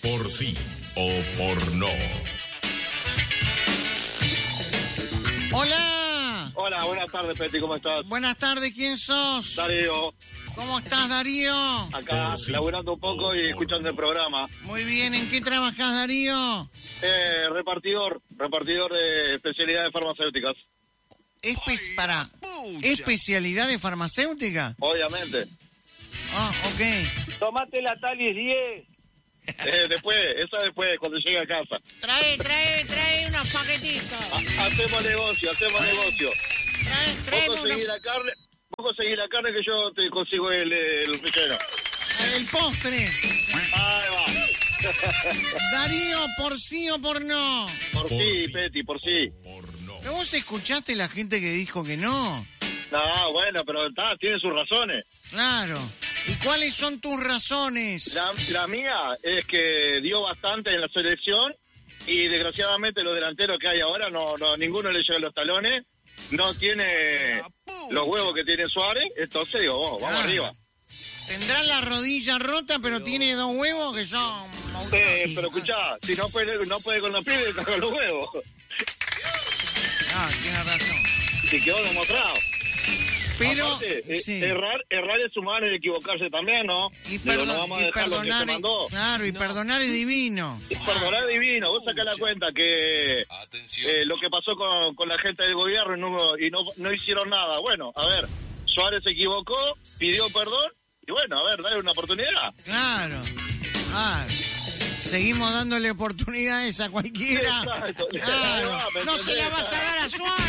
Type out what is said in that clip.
por sí o por no. Hola. Hola, buenas tardes, Peti, ¿cómo estás? Buenas tardes, ¿quién sos? Darío, ¿Cómo estás, Darío? acá, Por sí laburando un poco y escuchando el programa. Muy bien, ¿en qué trabajás, Darío? Repartidor de especialidades farmacéuticas, ¿Especialidad farmacéutica? obviamente. Ah, ok. Tomate la Talis 10. Después, cuando llegue a casa. Trae unos paquetitos. Hacemos negocio. Trae Vos conseguís la carne que yo te consigo el relleno. el postre. Ahí va. Darío, ¿por sí o por no? Por sí, Peti, por sí. por no. ¿Vos escuchaste la gente que dijo que no? No, bueno, pero tiene sus razones. Claro. ¿Y cuáles son tus razones? La mía es que dio bastante en la selección y desgraciadamente los delanteros que hay ahora no ninguno le llega a los talones, no tiene los huevos que tiene Suárez, entonces digo, vamos arriba. Tendrá la rodilla rota, pero tiene dos huevos que son... Pero escuchá, si no puede con los pibes, con los huevos. Ah, tiene razón. Y quedó demostrado. Pero... Aparte, sí. errar es humano y equivocarse también, ¿no? Y, Digo, no vamos a dejar lo que se mandó. claro, y perdonar es divino. Perdonar es divino. Vos sacás la cuenta que lo que pasó con la gente del gobierno y no hicieron nada. Bueno, a ver, Suárez se equivocó, pidió perdón y bueno, a ver, dale una oportunidad. Claro. Ah, seguimos dándole oportunidades a cualquiera. Exacto. Claro. ¿Me No se entendés? la vas a dar a Suárez.